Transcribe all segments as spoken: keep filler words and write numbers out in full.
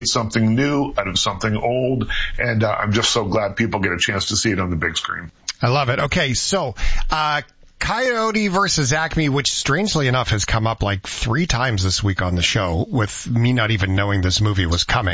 something new out of something old, and uh, I'm just so glad people get a chance to see it on the big screen. I love it. Okay, so uh Coyote versus Acme, which strangely enough has come up like three times this week on the show with me not even knowing this movie was coming.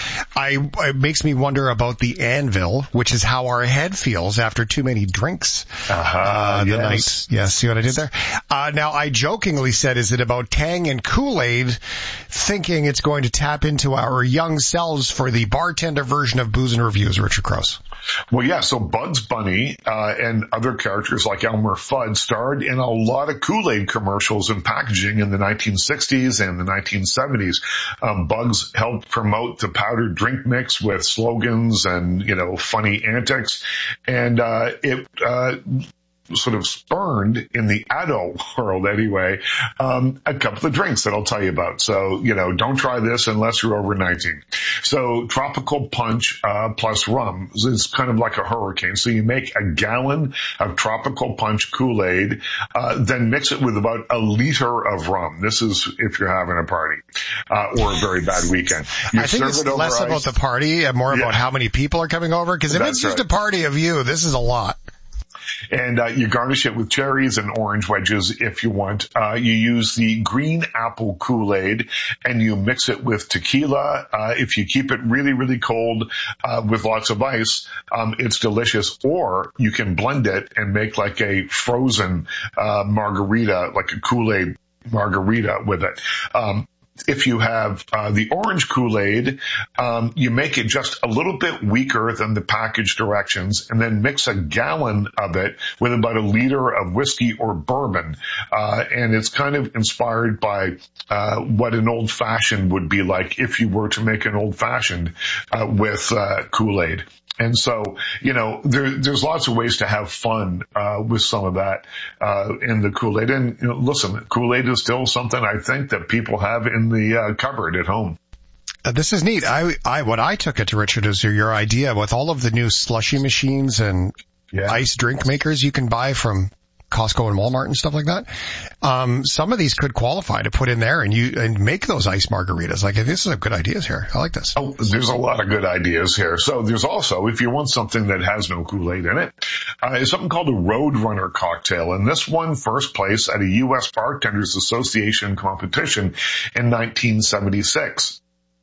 I, it makes me wonder about the anvil, which is how our head feels after too many drinks. Uh-huh, uh, the yes. night. Yeah, see what I did there? Uh, now I jokingly said, is it about Tang and Kool-Aid, thinking it's going to tap into our young selves for the bartender version of Booze and Reviews, Richard Crouse? Well, yeah, so Bugs Bunny uh, and other characters like Elmer Fudd starred in a lot of Kool-Aid commercials and packaging in the nineteen sixties and the nineteen seventies. Um, Bugs helped promote the powdered drink mix with slogans and, you know, funny antics. And uh, it uh sort of spurned in the adult world anyway, um, a couple of drinks that I'll tell you about. So, you know, don't try this unless you're over nineteen. So tropical punch, uh, plus rum is kind of like a hurricane. So you make a gallon of tropical punch Kool-Aid, uh, then mix it with about a liter of rum. This is if you're having a party, uh, or a very bad weekend. You I think serve it's it over less ice. about the party and more Yeah. about how many people are coming over. Cause if That's it's just right. a party of you, this is a lot. And uh, you garnish it with cherries and orange wedges if you want. Uh, you use the green apple Kool-Aid and you mix it with tequila. Uh, if you keep it really, really cold uh, with lots of ice, um, it's delicious. Or you can blend it and make like a frozen uh, margarita, like a Kool-Aid margarita with it. Um, If you have uh, the orange Kool-Aid, um, you make it just a little bit weaker than the package directions and then mix a gallon of it with about a liter of whiskey or bourbon. Uh, and it's kind of inspired by uh, what an old-fashioned would be like if you were to make an old-fashioned uh, with uh, Kool-Aid. And so, you know, there, there's lots of ways to have fun uh, with some of that uh, in the Kool-Aid. And, you know, listen, Kool-Aid is still something I think that people have in the uh, cupboard at home. Uh, this is neat. I, I, what I took it to, Richard, is your idea with all of the new slushy machines and Yeah. ice drink makers you can buy from Costco and Walmart and stuff like that. Um, some of these could qualify to put in there and you, and make those ice margaritas. Like, this is a good ideas here. I like this. Oh, there's a lot of good ideas here. So there's also, if you want something that has no Kool-Aid in it, uh, is something called a Roadrunner cocktail. And this won first place at a U S Bartenders Association competition in nineteen seventy-six.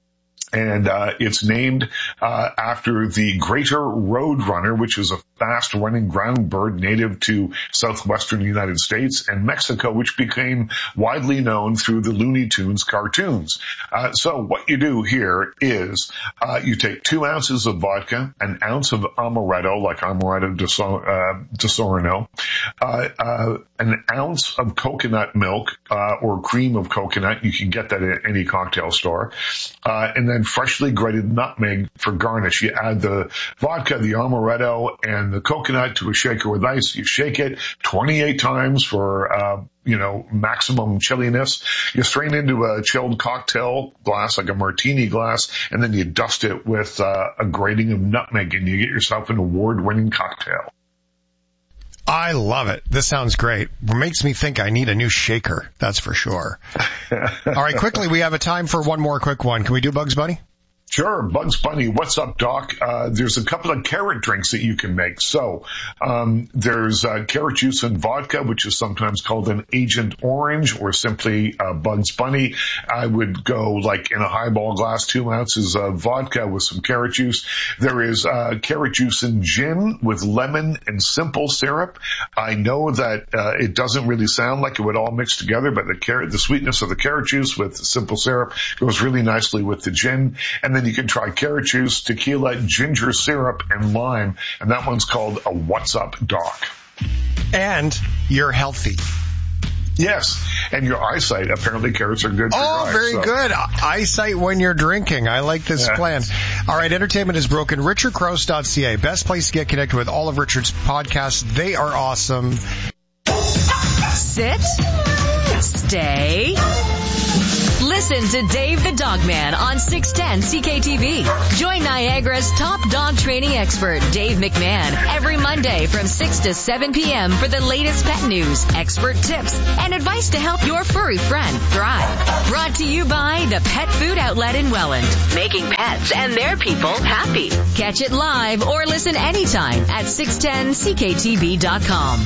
And uh it's named uh after the greater roadrunner, which is a fast-running ground bird native to southwestern United States and Mexico, which became widely known through the Looney Tunes cartoons. Uh So what you do here is uh you take two ounces of vodka, an ounce of amaretto, like amaretto de, so, uh, de Sorno, uh, uh an ounce of coconut milk uh or cream of coconut. You can get that at any cocktail store. Uh and then freshly grated nutmeg for garnish. You add the vodka, the amaretto, and the coconut to a shaker with ice. You shake it twenty-eight times for, uh, you know, maximum chilliness. You strain into a chilled cocktail glass, like a martini glass, and then you dust it with uh, a grating of nutmeg, and you get yourself an award-winning cocktail. I love it. This sounds great. It makes me think I need a new shaker. That's for sure. All right, quickly, we have a time for one more quick one. Can we do Bugs Bunny? Sure. Bugs Bunny. What's up, Doc? Uh, there's a couple of carrot drinks that you can make. So, um, there's, uh, carrot juice and vodka, which is sometimes called an Agent Orange or simply, uh, Bugs Bunny. I would go like in a highball glass, two ounces of vodka with some carrot juice. There is, uh, carrot juice and gin with lemon and simple syrup. I know that, uh, it doesn't really sound like it would all mix together, but the carrot, the sweetness of the carrot juice with simple syrup goes really nicely with the gin. And then you can try carrot juice, tequila, ginger syrup, and lime. And that one's called a What's Up, Doc. And you're healthy. Yes. And your eyesight. Apparently carrots are good for Oh, your eyes, very so. good. Eyesight when you're drinking. I like this Yeah. plan. All right, entertainment is broken. richard crouse dot c a. Best place to get connected with all of Richard's podcasts. They are awesome. Sit. Stay. Listen to Dave the Dog Man on six ten C K T V. Join Niagara's top dog training expert, Dave McMahon, every Monday from six to seven p.m. for the latest pet news, expert tips, and advice to help your furry friend thrive. Brought to you by the Pet Food Outlet in Welland, making pets and their people happy. Catch it live or listen anytime at six ten C K T V dot com.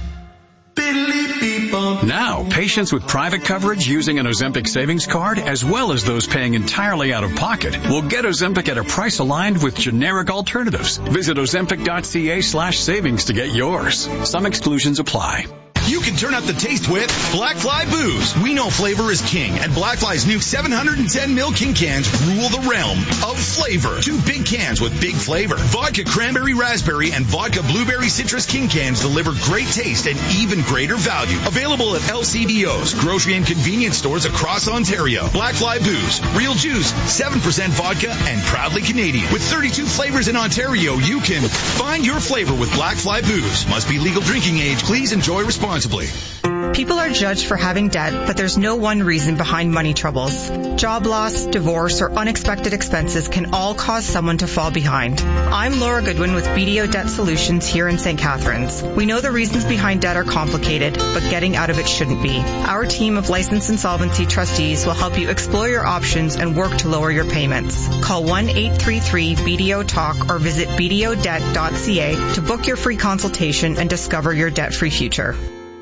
Now, patients with private coverage using an Ozempic savings card, as well as those paying entirely out of pocket, will get Ozempic at a price aligned with generic alternatives. Visit ozempic.ca slash savings to get yours. Some exclusions apply. You can turn up the taste with Black Fly Booze. We know flavor is king, and Black Fly's new seven hundred ten milliliter King cans rule the realm of flavor. Two big cans with big flavor. Vodka Cranberry Raspberry and Vodka Blueberry Citrus King cans deliver great taste and even greater value. Available at L C B Os, grocery and convenience stores across Ontario. Black Fly Booze. Real juice, seven percent vodka, and proudly Canadian. With thirty-two flavors in Ontario, you can find your flavor with Black Fly Booze. Must be legal drinking age. Please enjoy responsibly. People are judged for having debt, but there's no one reason behind money troubles. Job loss, divorce, or unexpected expenses can all cause someone to fall behind. I'm Laura Goodwin with B D O Debt Solutions here in Saint Catharines. We know the reasons behind debt are complicated, but getting out of it shouldn't be. Our team of licensed insolvency trustees will help you explore your options and work to lower your payments. Call one eight three three B D O talk or visit b d o debt dot c a to book your free consultation and discover your debt-free future.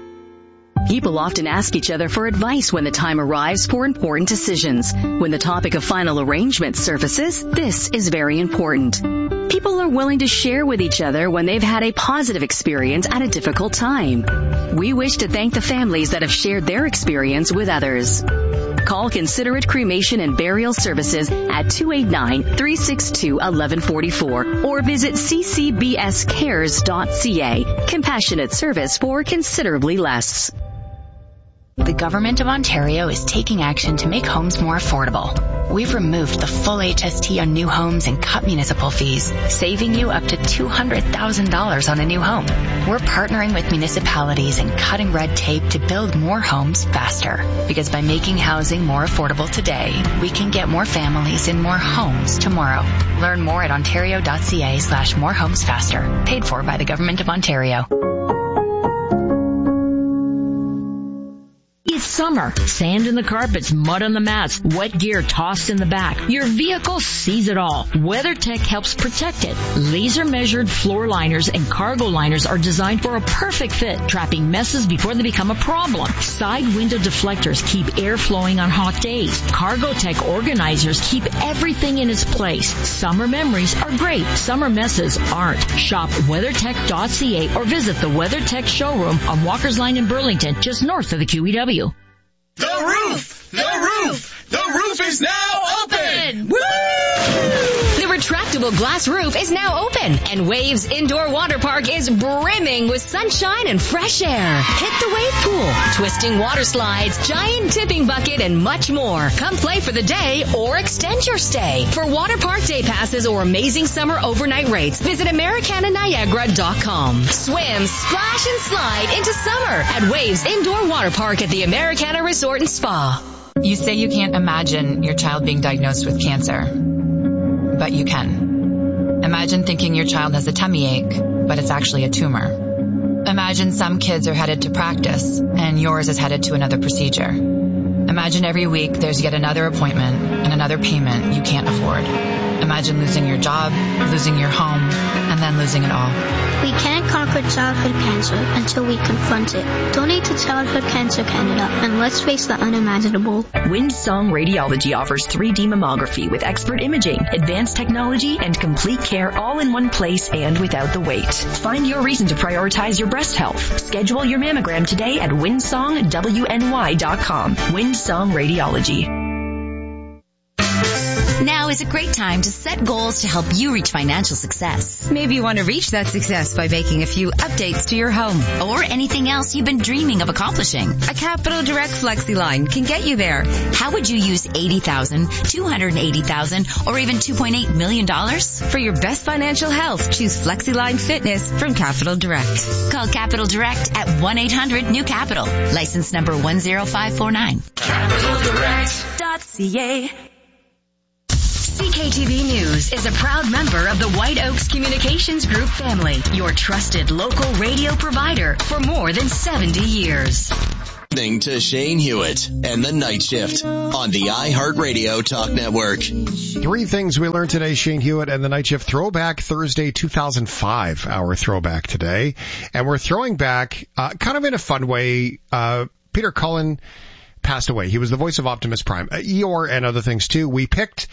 People often ask each other for advice when the time arrives for important decisions. When the topic of final arrangement surfaces, this is very important. People are willing to share with each other when they've had a positive experience at a difficult time. We wish to thank the families that have shared their experience with others. Call Considerate Cremation and Burial Services at two eight nine, three six two, one one four four or visit c c b s cares dot c a. Compassionate service for considerably less. The Government of Ontario is taking action to make homes more affordable. We've removed the full H S T on new homes and cut municipal fees, saving you up to two hundred thousand dollars on a new home. We're partnering with municipalities and cutting red tape to build more homes faster. Because by making housing more affordable today, we can get more families in more homes tomorrow. Learn more at ontario.ca slash more homes faster. Paid for by the Government of Ontario. It's summer. Sand in the carpets, mud on the mats, wet gear tossed in the back. Your vehicle sees it all. WeatherTech helps protect it. Laser-measured floor liners and cargo liners are designed for a perfect fit, trapping messes before they become a problem. Side window deflectors keep air flowing on hot days. CargoTech organizers keep everything in its place. Summer memories are great. Summer messes aren't. Shop weathertech dot c a or visit the WeatherTech showroom on Walker's Line in Burlington, just north of the Q E W. The roof! The roof! The roof is now open! Woo! The retractable glass roof is now open, and Waves Indoor Water Park is brimming with sunshine and fresh air. Hit the wave pool, twisting water slides, giant tipping bucket, and much more. Come play for the day or extend your stay. For water park day passes or amazing summer overnight rates, visit americana niagara dot com. Swim, splash, and slide into summer at Waves Indoor Water Park at the Americana Resort and Spa. You say you can't imagine your child being diagnosed with cancer, but you can. Imagine thinking your child has a tummy ache, but it's actually a tumor. Imagine some kids are headed to practice, and yours is headed to another procedure. Imagine every week there's yet another appointment and another payment you can't afford. Imagine losing your job, losing your home, and then losing it all. We can't conquer childhood cancer until we confront it. Donate to Childhood Cancer Canada, and let's face the unimaginable. Windsong Radiology offers three D mammography with expert imaging, advanced technology, and complete care all in one place and without the wait. Find your reason to prioritize your breast health. Schedule your mammogram today at windsong w n y dot com. Windsong Radiology. Now is a great time to set goals to help you reach financial success. Maybe you want to reach that success by making a few updates to your home. Or anything else you've been dreaming of accomplishing. A Capital Direct FlexiLine can get you there. How would you use eighty thousand dollars, two hundred eighty thousand dollars, or even two point eight million dollars? For your best financial health, choose FlexiLine Fitness from Capital Direct. Call Capital Direct at one eight hundred new capital. License number one zero five four nine. Capital Direct dot C A. C K T V News is a proud member of the White Oaks Communications Group family, your trusted local radio provider for more than seventy years. Listening to Shane Hewitt and the Night Shift on the iHeartRadio Talk Network. Three things we learned today, Shane Hewitt and the Night Shift Throwback Thursday two thousand five, our throwback today. And we're throwing back, uh, kind of in a fun way, uh, Peter Cullen passed away. He was the voice of Optimus Prime, uh, Eeyore and other things too. We picked,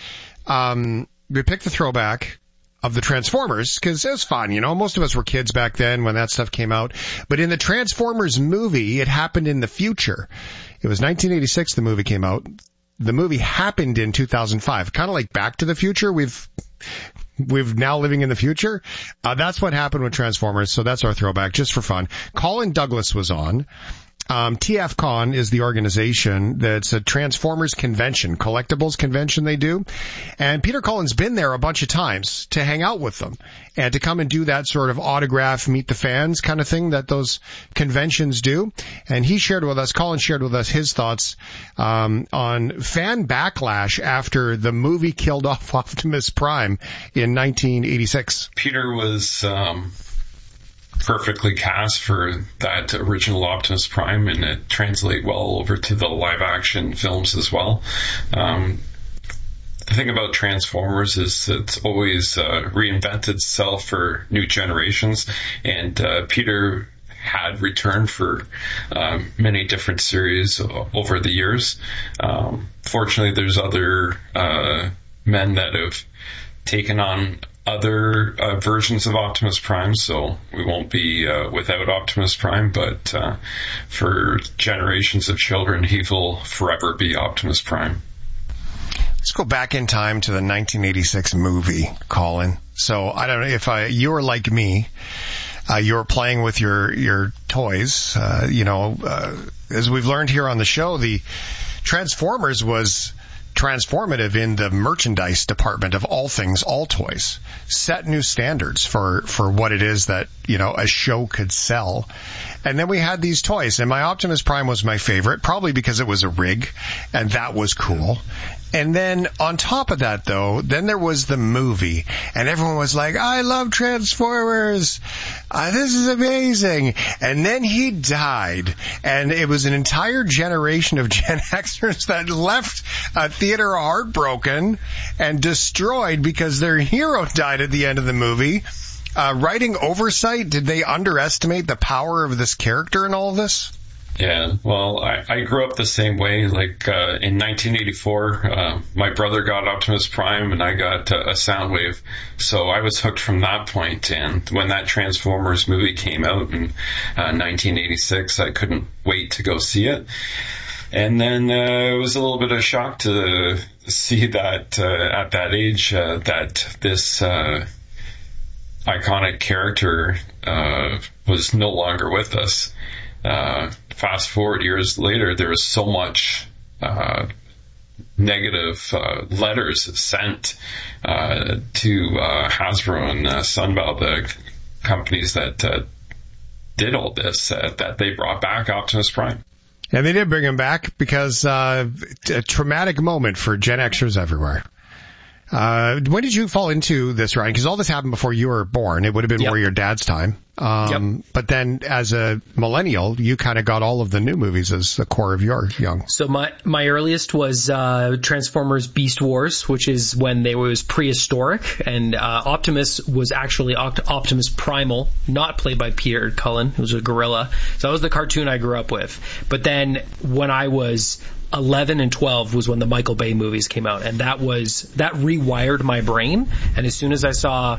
um, we picked the throwback of the Transformers, because it was fun, you know, most of us were kids back then when that stuff came out. But in the Transformers movie, it happened in the future. It was nineteen eighty-six the movie came out. The movie happened in two thousand five, kind of like Back to the Future. We've, we've now living in the future. Uh, that's what happened with Transformers, so that's our throwback, just for fun. Colin Douglas was on. Um, T F Con is the organization that's a Transformers convention, collectibles convention they do. And Peter Cullen's been there a bunch of times to hang out with them and to come and do that sort of autograph, meet the fans kind of thing that those conventions do. And he shared with us, Colin shared with us his thoughts, um, on fan backlash after the movie killed off Optimus Prime in nineteen eighty-six. Peter was, um, perfectly cast for that original Optimus Prime, and it translates well over to the live action films as well. Um, the thing about Transformers is it's always uh, reinvented itself for new generations, and uh, Peter had returned for um, many different series over the years. Um, fortunately, there's other uh, men that have taken on other uh, versions of Optimus Prime, so we won't be uh, without Optimus Prime, but uh, for generations of children, he will forever be Optimus Prime. Let's go back in time to the nineteen eighty-six movie, Colin. So I don't know if I, you were like me, uh, you were playing with your, your toys. Uh, you know, uh, as we've learned here on the show, the Transformers was transformative in the merchandise department of all things, all toys. Set new standards for, for what it is that, you know, a show could sell. And then we had these toys, and my Optimus Prime was my favorite, probably because it was a rig, and that was cool. And then on top of that, though, then there was the movie, and everyone was like, I love Transformers. Uh, this is amazing. And then he died, and it was an entire generation of Gen Xers that left a theater heartbroken and destroyed because their hero died at the end of the movie. Uh, writing oversight, did they underestimate the power of this character in all of this? Yeah, well, I, I grew up the same way. Like, uh, in nineteen eighty-four, uh, my brother got Optimus Prime and I got uh, a Soundwave. So I was hooked from that point. And when that Transformers movie came out in uh, nineteen eighty-six, I couldn't wait to go see it. And then uh, it was a little bit of a shock to see that uh, at that age uh, that this uh, iconic character uh, was no longer with us. Uh, fast forward years later, there was so much uh, negative uh, letters sent uh, to uh, Hasbro and uh, Sunbelt, the companies that uh, did all this, uh, that they brought back Optimus Prime. And they did bring him back because uh, a traumatic moment for Gen Xers everywhere. Uh, when did you fall into this, Ryan? Because all this happened before you were born. It would have been yep. more your dad's time. Um, yep. But then as a millennial, you kind of got all of the new movies as the core of your young. So my, my earliest was, uh, Transformers Beast Wars, which is when they was prehistoric. And, uh, Optimus was actually Opt- Optimus Primal, not played by Peter Cullen. It was a gorilla. So that was the cartoon I grew up with. But then when I was eleven and twelve was when the Michael Bay movies came out, and that was that rewired my brain. And as soon as I saw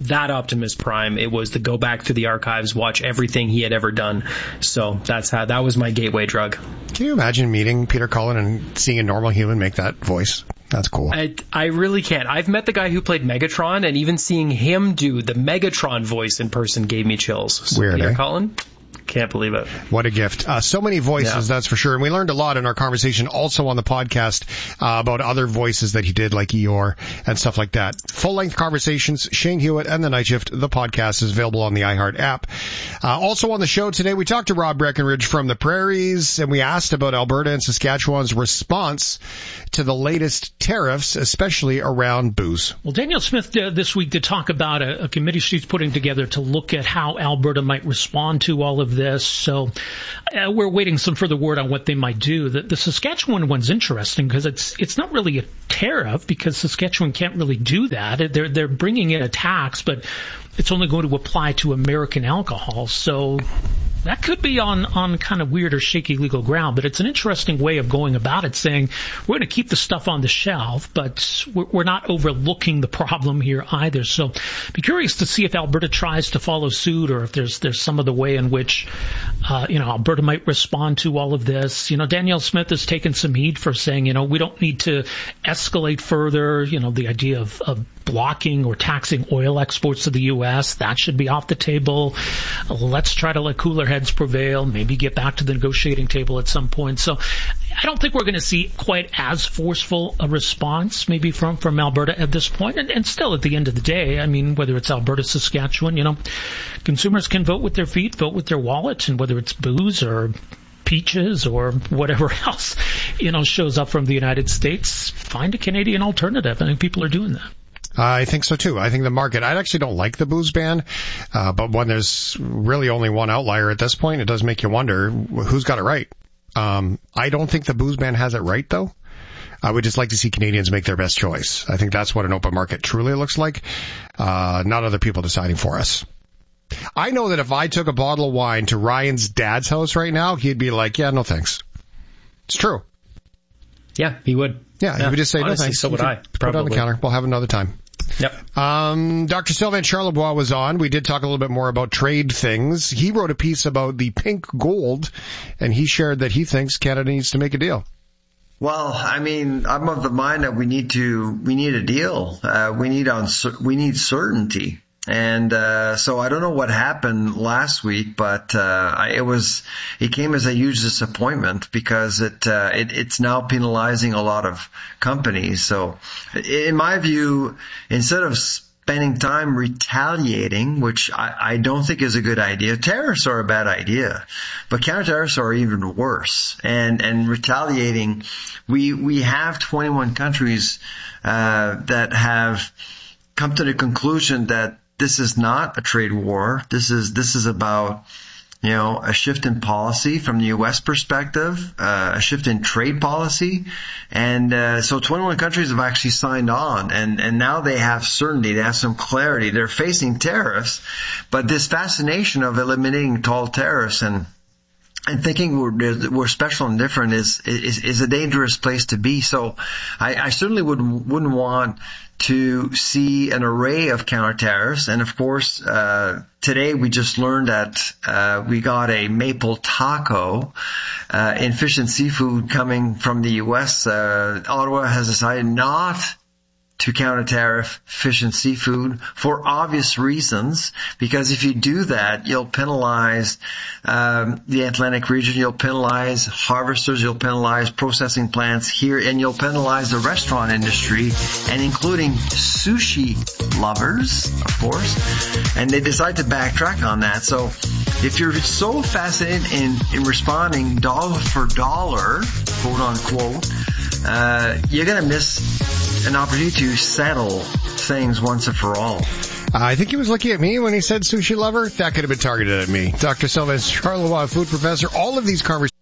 that Optimus Prime. It was to go back through the archives, watch everything he had ever done. So that's how, that was my gateway drug. Can you imagine meeting Peter Cullen and seeing a normal human make that voice? That's cool. I, I really can't. I've met the guy who played Megatron, and even seeing him do the Megatron voice in person gave me chills. So Weird, Peter eh? Cullen? Can't believe it. What a gift. Uh, so many voices, yeah. That's for sure. And we learned a lot in our conversation also on the podcast uh, about other voices that he did, like Eeyore and stuff like that. Full-length conversations, Shane Hewitt and The Night Shift. The podcast is available on the iHeart app. Uh, also on the show today, we talked to Rob Breckenridge from the Prairies, and we asked about Alberta and Saskatchewan's response to the latest tariffs, especially around booze. Well, Danielle Smith uh, this week did talk about a, a committee she's putting together to look at how Alberta might respond to all of this. So uh, we're waiting some further word on what they might do. The, the Saskatchewan one's interesting because it's it's not really a tariff because Saskatchewan can't really do that. They're they're bringing in a tax, but it's only going to apply to American alcohol. So that could be on, on kind of weird or shaky legal ground, but it's an interesting way of going about it, saying we're going to keep the stuff on the shelf, but we're, we're not overlooking the problem here either. So be curious to see if Alberta tries to follow suit, or if there's there's some other way in which uh, you know Alberta might respond to all of this. You know, Danielle Smith has taken some heat for saying, you know, we don't need to escalate further. You know, the idea of, of blocking or taxing oil exports to the U S, that should be off the table. Let's try to let cooler heads prevail, maybe get back to the negotiating table at some point. So I don't think we're going to see quite as forceful a response maybe from, from Alberta at this point. And, and still at the end of the day, I mean, whether it's Alberta, Saskatchewan, you know, consumers can vote with their feet, vote with their wallets, and whether it's booze or peaches or whatever else, you know, shows up from the United States, find a Canadian alternative. I think people are doing that. I think so too. I think the market, I actually don't like the booze ban, uh, but when there's really only one outlier at this point, it does make you wonder who's got it right. Um, I don't think the booze ban has it right though. I would just like to see Canadians make their best choice. I think that's what an open market truly looks like, uh, not other people deciding for us. I know that if I took a bottle of wine to Ryan's dad's house right now, he'd be like, yeah, no thanks. It's true. Yeah, he would. Yeah, yeah, he would just say, honestly, no thanks. So would I. Put Probably. it on the counter. We'll have another time. Yep. Um, Doctor Sylvain Charlebois was on. We did talk a little bit more about trade things. He wrote a piece about the pink gold, and he shared that he thinks Canada needs to make a deal. Well, I mean, I'm of the mind that we need to, we need a deal. Uh, we need on, we need certainty. And, uh, so I don't know what happened last week, but, uh, I, it was, it came as a huge disappointment because it, uh, it, it's now penalizing a lot of companies. So in my view, instead of spending time retaliating, which I, I don't think is a good idea, tariffs are a bad idea, but counter-tariffs are even worse. And, and retaliating, we, we have twenty-one countries, uh, that have come to the conclusion that this is not a trade war. This is, this is about, you know, a shift in policy from the U S perspective, uh, a shift in trade policy. And, uh, so twenty-one countries have actually signed on, and, and now they have certainty. They have some clarity. They're facing tariffs, but this fascination of eliminating tall tariffs and, and thinking we're, we're special and different is, is, is a dangerous place to be. So I, I certainly wouldn't, wouldn't want to see an array of counter tariffs. And of course, uh, today we just learned that, uh, we got a maple taco, uh, in fish and seafood coming from the U S. Uh, Ottawa has decided not to counter tariff fish and seafood for obvious reasons, because if you do that, you'll penalize um, the Atlantic region, you'll penalize harvesters, you'll penalize processing plants here, and you'll penalize the restaurant industry, and including sushi lovers, of course. And they decide to backtrack on that. So if you're so fascinated in, in responding dollar for dollar, quote unquote, uh, you're going to miss an opportunity to settle things once and for all. I think he was looking at me when he said sushi lover. That could have been targeted at me. Doctor Sylvain Charlebois, food professor, all of these conversations.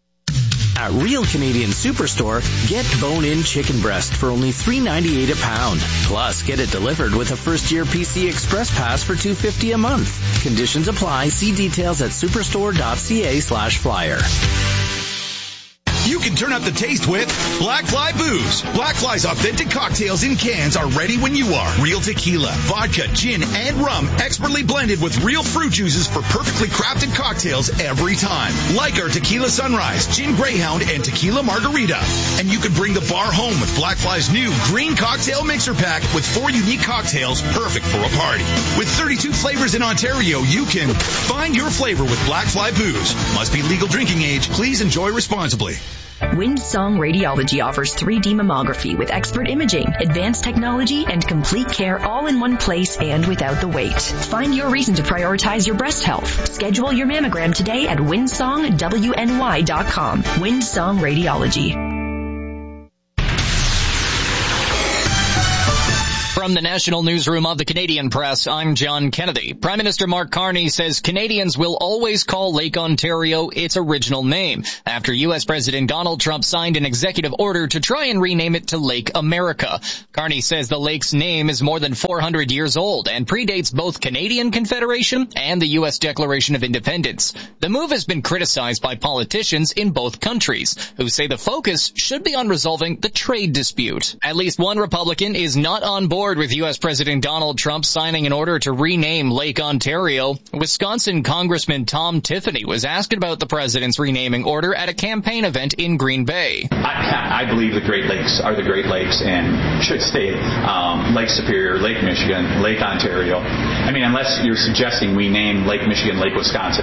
At Real Canadian Superstore, get bone-in chicken breast for only three ninety-eight a pound. Plus, get it delivered with a first-year P C Express Pass for two fifty a month. Conditions apply. See details at superstore.ca slash flyer. You can turn up the taste with Black Fly Booze. Black Fly's authentic cocktails in cans are ready when you are. Real tequila, vodka, gin, and rum expertly blended with real fruit juices for perfectly crafted cocktails every time. Like our Tequila Sunrise, Gin Greyhound, and Tequila Margarita. And you can bring the bar home with Black Fly's new green cocktail mixer pack with four unique cocktails perfect for a party. With thirty-two flavors in Ontario, you can find your flavor with Black Fly Booze. Must be legal drinking age. Please enjoy responsibly. Windsong Radiology offers three D mammography with expert imaging, advanced technology, and complete care all in one place and without the wait. Find your reason to prioritize your breast health. Schedule your mammogram today at windsong w n y dot com. Windsong Radiology. From the National Newsroom of the Canadian Press, I'm John Kennedy. Prime Minister Mark Carney says Canadians will always call Lake Ontario its original name after U S President Donald Trump signed an executive order to try and rename it to Lake America. Carney says the lake's name is more than four hundred years old and predates both Canadian Confederation and the U S Declaration of Independence. The move has been criticized by politicians in both countries, who say the focus should be on resolving the trade dispute. At least one Republican is not on board with U S President Donald Trump signing an order to rename Lake Ontario. Wisconsin Congressman Tom Tiffany was asked about the president's renaming order at a campaign event in Green Bay. I, I believe the Great Lakes are the Great Lakes and should stay um, Lake Superior, Lake Michigan, Lake Ontario. I mean, unless you're suggesting we name Lake Michigan, Lake Wisconsin.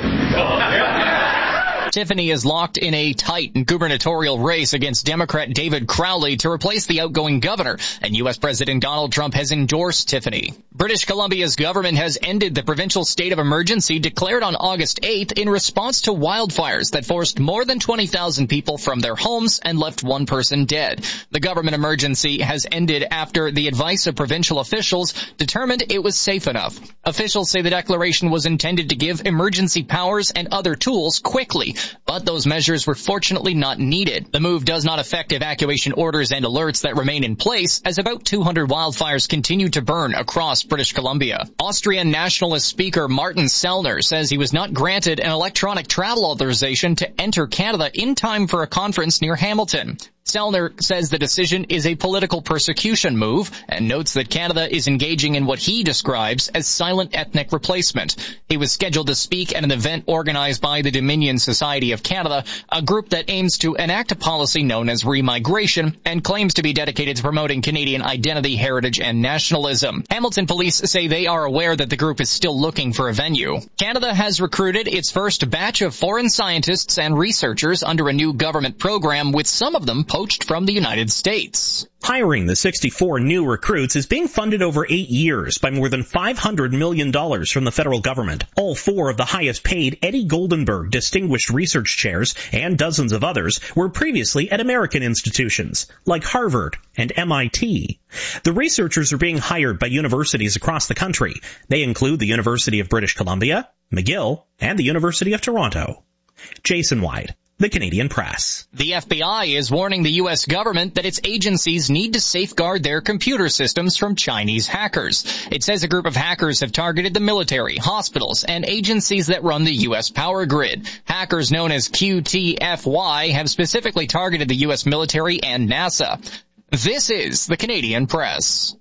Tiffany is locked in a tight gubernatorial race against Democrat David Crowley to replace the outgoing governor, and U S President Donald Trump has endorsed Tiffany. British Columbia's government has ended the provincial state of emergency declared on August eighth in response to wildfires that forced more than twenty thousand people from their homes and left one person dead. The government emergency has ended after the advice of provincial officials determined it was safe enough. Officials say the declaration was intended to give emergency powers and other tools quickly, but those measures were fortunately not needed. The move does not affect evacuation orders and alerts that remain in place, as about two hundred wildfires continue to burn across British Columbia. Austrian Nationalist Speaker Martin Sellner says he was not granted an electronic travel authorization to enter Canada in time for a conference near Hamilton. Sellner says the decision is a political persecution move and notes that Canada is engaging in what he describes as silent ethnic replacement. He was scheduled to speak at an event organized by the Dominion Society of Canada, a group that aims to enact a policy known as remigration and claims to be dedicated to promoting Canadian identity, heritage, and nationalism. Hamilton police say they are aware that the group is still looking for a venue. Canada has recruited its first batch of foreign scientists and researchers under a new government program, with some of them poached from the United States. Hiring the sixty-four new recruits is being funded over eight years by more than five hundred million dollars from the federal government. All four of the highest paid Eddie Goldenberg Distinguished Research Chairs and dozens of others were previously at American institutions like Harvard and M I T. The researchers are being hired by universities across the country. They include the University of British Columbia, McGill, and the University of Toronto. Jason White, The Canadian Press. The F B I is warning the U S government that its agencies need to safeguard their computer systems from Chinese hackers. It says a group of hackers have targeted the military, hospitals, and agencies that run the U S power grid. Hackers known as Q T F Y have specifically targeted the U S military and NASA. This is the Canadian Press.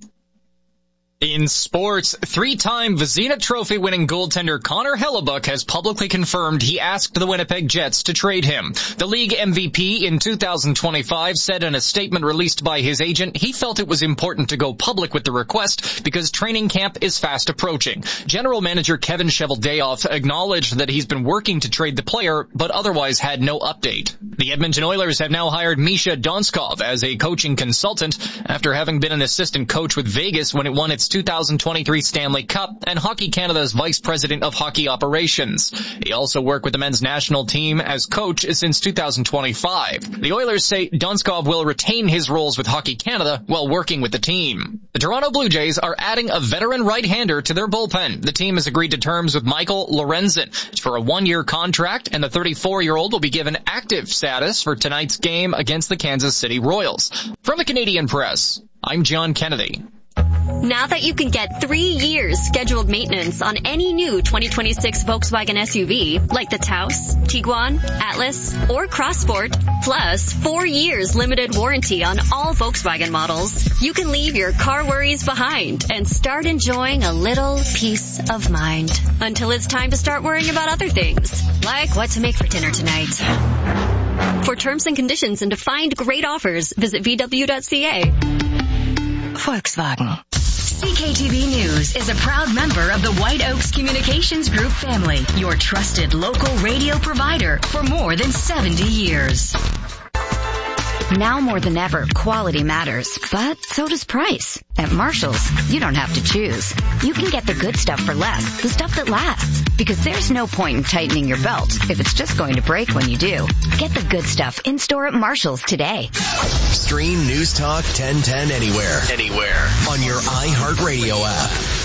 In sports, three-time Vezina Trophy winning goaltender Connor Hellebuyck has publicly confirmed he asked the Winnipeg Jets to trade him. The league M V P in two thousand twenty-five said in a statement released by his agent he felt it was important to go public with the request because training camp is fast approaching. General manager Kevin Cheveldayoff acknowledged that he's been working to trade the player, but otherwise had no update. The Edmonton Oilers have now hired Misha Donskov as a coaching consultant after having been an assistant coach with Vegas when it won its two thousand twenty-three Stanley Cup and Hockey Canada's Vice President of Hockey Operations. He also worked with the men's national team as coach since two thousand twenty-five. The Oilers say Donskov will retain his roles with Hockey Canada while working with the team. The Toronto Blue Jays are adding a veteran right-hander to their bullpen. The team has agreed to terms with Michael Lorenzen for a one-year contract, and the thirty-four-year-old will be given active status for tonight's game against the Kansas City Royals. From the Canadian Press, I'm John Kennedy. Now that you can get three years scheduled maintenance on any new twenty twenty-six Volkswagen S U V, like the Taos, Tiguan, Atlas, or Crossport, plus four years limited warranty on all Volkswagen models, you can leave your car worries behind and start enjoying a little peace of mind. Until it's time to start worrying about other things, like what to make for dinner tonight. For terms and conditions and to find great offers, visit V W dot C A. Volkswagen. C K T V News is a proud member of the White Oaks Communications Group family, your trusted local radio provider for more than seventy years. Now more than ever, quality matters, but so does price. At Marshall's, you don't have to choose. You can get the good stuff for less, the stuff that lasts. Because there's no point in tightening your belt if it's just going to break when you do. Get the good stuff in-store at Marshall's today. Stream News Talk ten ten anywhere. Anywhere. On your iHeartRadio app.